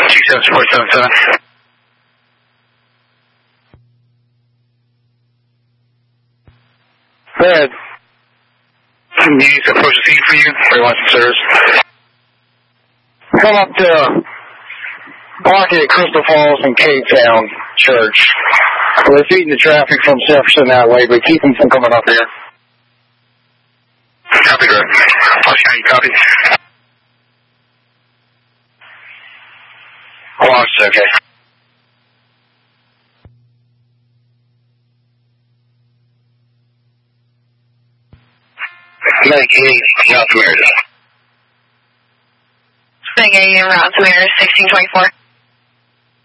27477. Go ahead. Needs to approach the scene for you. Where you want some service? Come up to Pocket, Crystal Falls, and Cape Town Church. We're feeding the traffic from Jefferson that way, but keep them from coming up here. Copy, Greg. Orange County, copy. Orange, okay. Medicaid, Route to Meredith. Medicaid, Route to Meredith, 1624.